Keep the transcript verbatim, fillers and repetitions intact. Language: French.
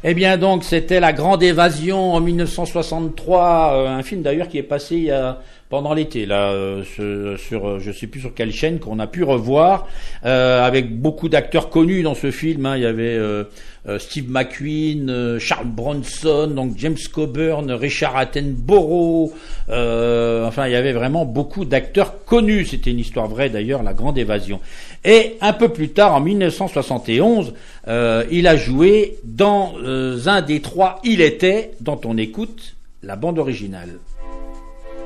Eh bien donc c'était La Grande Évasion en mille neuf cent soixante-trois, euh, un film d'ailleurs qui est passé il y a, pendant l'été là euh, sur, sur je sais plus sur quelle chaîne qu'on a pu revoir euh, avec beaucoup d'acteurs connus dans ce film. Hein. Il y avait euh, euh, Steve McQueen, euh, Charles Bronson, donc James Coburn, Richard Attenborough. Euh, enfin il y avait vraiment beaucoup d'acteurs connus. C'était une histoire vraie d'ailleurs, La Grande Évasion. Et un peu plus tard, en mille neuf cent soixante et onze, euh, il a joué dans euh, un des trois Il était, dont on écoute la bande originale.